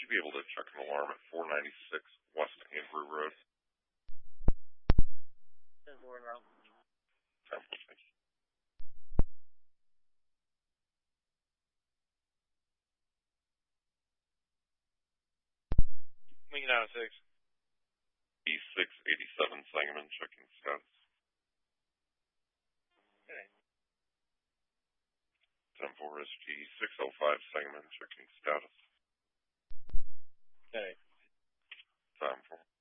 you be able to check an alarm at 496 West Andrew Road? 10-4 route. 10-4, thank you. Lincoln out of 6. E687 Sangamon, checking status. Okay. 10-4 SG 605 Sangamon, checking status. Okay. Time for